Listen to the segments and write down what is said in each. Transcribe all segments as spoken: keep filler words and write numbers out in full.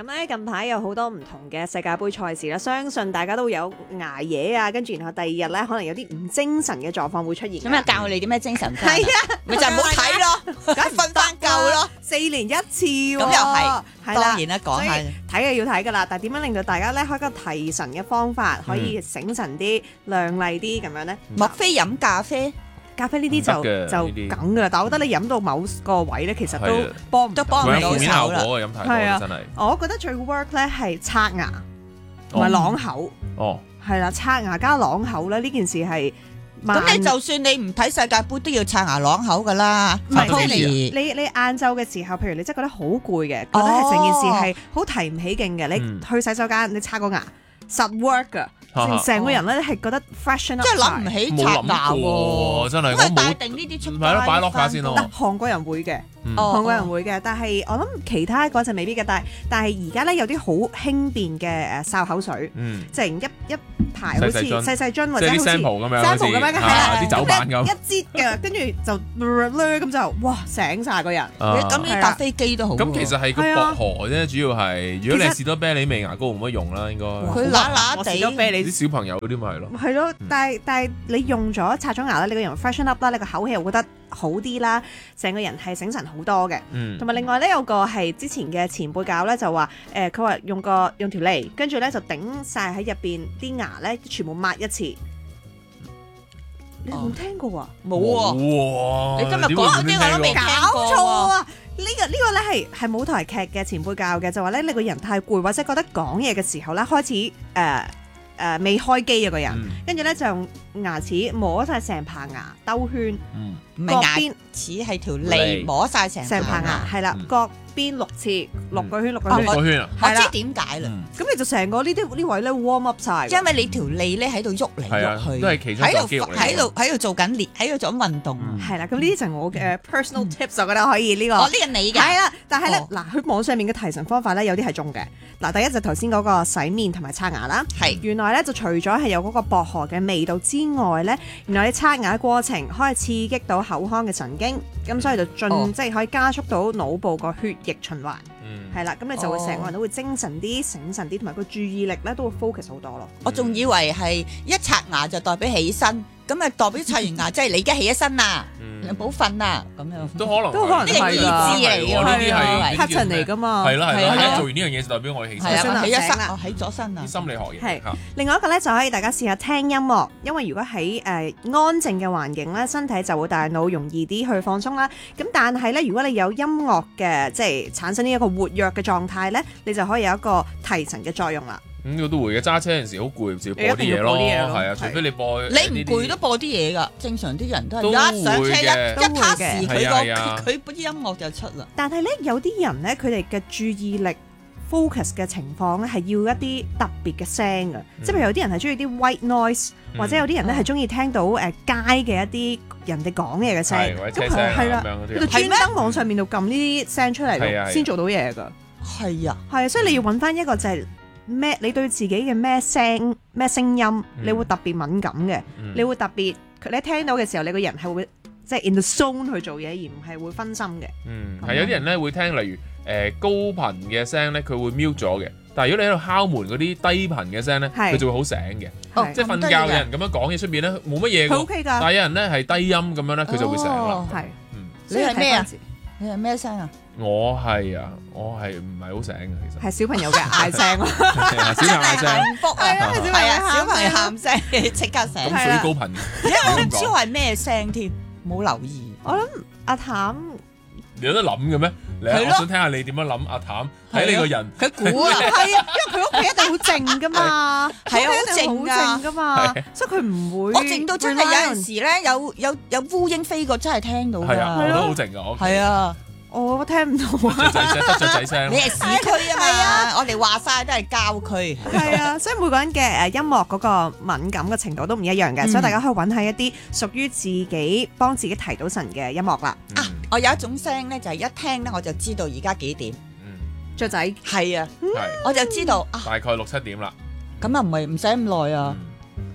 咁咧近排有好多唔同嘅世界盃賽事啦，相信大家都有捱夜啊，跟住然後第二日咧可能有啲唔精神嘅狀況會出現。 咁啊教你點咩精神翻？ 係啊， 咪就唔好睇咯，梗係瞓翻夠咯。 四年一次喎， 咁又係， 係當然啦，講下睇嘅要睇㗎啦。但係點樣令到大家咧開個提神嘅方法，可以醒神啲、亮麗啲咁樣咧？ 莫非飲咖啡？ 咖啡呢啲就就梗㗎啦，但係我覺得你飲到某個位咧，其實都幫都幫唔到負面效手啦。 果啊，飲太多真係。 我覺得最 work 咧係刷牙同埋啷口。 哦， 係啦，刷牙加啷口咧，呢件事係咁你就算你唔睇世界盃都要刷牙啷口㗎啦。 唔係 ，Tony 你你晏晝嘅時候，譬如你真係覺得好攰嘅，覺得係成件事係好提唔起勁嘅，你去洗手間你刷個牙實 work 㗎。成成個人咧係覺得 freshen up， 即係諗唔起刷牙喎， 真係我冇帶定呢啲出街。 係咯，擺落架先咯。 韓國人會嘅， 嗯韓國人會嘅，但係我諗其他嗰陣未必嘅，但係但係而家咧有啲好輕便嘅誒漱口水， 嗯， 即係一一排好似細細樽或者好似 sample 咁樣 sample 咁樣嘅，係啦， 啲酒版咁一支嘅，跟住就咧咁就哇醒晒個人。 咁啲搭飛機都好。 咁其實係個薄荷啫，主要係如果你係士多啤梨味牙膏冇乜用啦，應該。 佢乸乸地， 士多啤梨啲小朋友嗰啲咪係咯。 係咯，但係但係你用咗刷咗牙咧，你個人 freshen up 啦，你個口氣又覺得好啲啦，成個人係醒神好多嘅。 嗯。 同埋另外咧有個係之前嘅前輩教咧就話誒，佢話用個用條脷，跟住咧就頂晒喺入邊啲牙咧，全部抹一次。你有冇聽過啊？ 冇喎。 哇！ 你今日講嗰啲我都未聽過搞錯啊！呢個呢個咧係係舞台劇嘅前輩教嘅，就話咧你個人太攰或者覺得講嘢嘅時候咧開始誒誒未開機啊個人，跟住咧就用牙齒摸晒成排牙兜圈， 唔係牙齒係條脷摸晒成成排牙，係啦，各邊六次六個圈六個圈， 個圈啊， 我知點解啦。 咁你就成個呢啲呢位咧 warm up 晒， 因為你條脷咧喺度喐嚟喐去， 都係其中一個肌肉嚟， 喺度喺度做緊練，喺度做緊運動。 係啦，咁呢啲就係我嘅 personal tips，我覺得可以呢個。 哦，呢個你嘅。 係啦，但係咧嗱，佢網上面嘅提神方法咧有啲係中嘅。嗱，第一就頭先嗰個洗面同埋刷牙啦。 係。 原來咧就除咗係有嗰個薄荷嘅味道之外咧，原來你刷牙嘅過程可以刺激到口腔嘅神經，咁所以就進即係可以加速到腦部個血液循環。嗯。係啦，咁你就會成個人都會精神啲、醒神啲，同埋個注意力咧都會 focus 好多咯。 我仲以為係一刷牙就代表起身，咁啊代表刷完牙即係你而家起咗身啦，你唔好瞓啦，咁樣都可能都可能係意志嚟嘅， 呢啲係 pattern 嚟㗎嘛。 係啦係啦，一做完呢樣嘢就代表我起身， 係啊，起咗身啦， 我起咗身啊。 心理學嘢係。另外一個咧就可以大家試下聽音樂，因為如果喺誒安靜嘅環境咧，身體就會大腦容易啲去放鬆啦。咁但係咧，如果你有音樂嘅即係產生呢一個活躍嘅狀態咧，你就可以有一個提神嘅作用啦。 咁呢個都會嘅，揸車嗰陣時好攰，就要播啲嘢咯。係啊，除非你播。 你唔攰都播啲嘢㗎，正常啲人都係一上車一一卡時佢個佢啲音樂就出啦。 但係咧，有啲人咧，佢哋嘅注意力 focus 嘅情況咧，係要一啲特別嘅聲嘅，即係譬如有啲人係中意啲 white noise，或者有啲人咧係中意聽到誒街嘅一啲人哋講嘢嘅聲，咁係啦，佢就專登網上面度撳呢啲聲出嚟，先做到嘢㗎。 係啊， 係啊，所以你要揾翻一個就係。咩？你對自己嘅咩聲咩聲音，嗯、你會特別敏感嘅，嗯、你會特別你聽到嘅時候，你個人係會即係 in the zone 去做嘢，而唔係會分心嘅。 嗯，係有啲人咧會聽，例如誒、呃、高頻嘅聲咧，佢會 mute 咗嘅。但係如果你喺度敲門嗰啲低頻嘅聲咧，佢就會好醒嘅。 哦、 即係瞓覺嘅人咁樣講嘢出邊咧冇乜嘢嘅。 OK 㗎。 但係有人咧係低音咁樣咧，佢就會醒啦。 係、哦， 嗯， 你係咩啊？你係咩聲啊？ 我係啊，我係唔係好醒嘅其實。 係小朋友嘅嗌聲咯， 小朋友嗌聲。 幸福啊！係啊，小朋友喊聲，即刻醒。 咁水高頻。 因為我唔知係咩聲添，冇留意。 我諗阿譚， 你有得諗嘅咩？你我想聽下你點樣諗阿譚，睇你個人。 佢估啊， 係啊，因為佢屋企一定好靜噶嘛， 係啊，好靜噶嘛，所以佢唔會。 我靜到真係有陣時咧，有有有烏蠅飛過，真係聽到㗎。 係啊，我都好靜㗎，我。 係啊。 我聽唔到啊！ 得雀仔聲， 你係市區啊嘛，我哋話晒都係郊區。 係啊，所以每個人嘅誒音樂嗰個敏感嘅程度都唔一樣嘅，所以大家可以揾下一啲屬於自己幫自己提到神嘅音樂啦。 啊，我有一種聲咧，就係一聽咧我就知道而家幾點。 嗯， 雀仔係啊， 係， 我就知道啊， 大概六七點啦。 咁啊唔係唔使咁耐啊。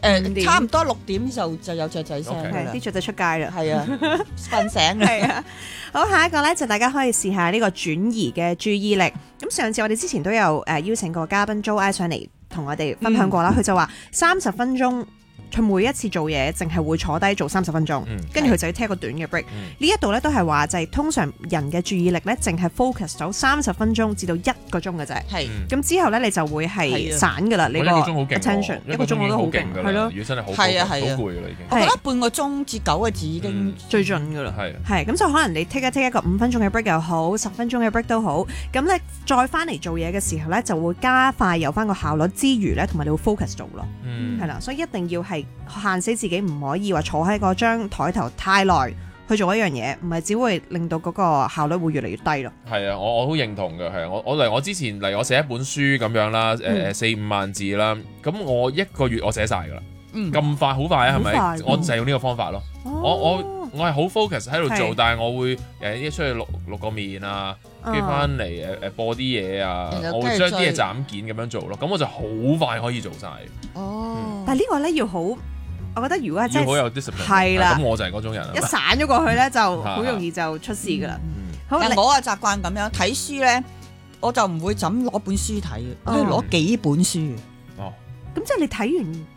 誒五點差唔多六點就就有雀仔聲㗎啦係啲，雀仔出街啦。 係啊，瞓醒啦。 係啊，好，下一個咧就大家可以試下呢個轉移嘅注意力。咁上次我哋之前都有誒、呃、邀請過嘉賓 Jo I 上嚟同我哋分享過啦，佢、嗯、就話三十分鐘。佢每一次做嘢，淨係會坐低做三十分鐘，跟住佢就要 take 個短嘅 break。 嗯、 呢一度咧都係話就係、是、通常人嘅注意力咧，淨係 focus 咗三十分鐘至到一個鐘嘅啫。係，咁、嗯、之後咧你就會係散噶啦。你個 attention 一個鐘我都好勁，係咯。 如果真係好係啊係啊， 好攰啦已經。 我覺得半個鐘至九個字已經、嗯、 最盡噶啦。 係係咁，就可能你 take 一 take 一個五分鐘嘅 break 又好，十分鐘嘅 break 都好。咁咧再翻嚟做嘢嘅時候咧，就會加快有翻個效率之餘咧，同埋你會 focus 做咯。 嗯， 係啦，所以一定要係限死自己，唔可以話坐喺嗰張台頭太耐去做一樣嘢，唔係只會令到嗰個效率會越嚟越低咯。係啊，我我好認同嘅，係啊，我我嚟我之前嚟我寫一本書咁樣啦，誒、嗯、四五萬字啦，咁我一個月我寫晒㗎啦，咁、嗯、快好快啊，係咪？我就係用呢個方法咯。哦、我我我係好 focus 喺度做，但係我會誒一出去錄錄個面啊，跟住翻嚟誒誒播啲嘢啊，我會將啲嘢斬件咁樣做咯，咁我就好快可以做晒。 哦，嗯、但係呢個咧要好。我覺得如果係真係好有 discipline， 係啦， 咁我就係嗰種人。 一散咗過去咧，就好容易就出事噶啦。 好，但我啊習慣咁樣睇書咧，我就唔會就咁攞本書睇嘅，我係攞幾本書。 哦， 咁即係你睇完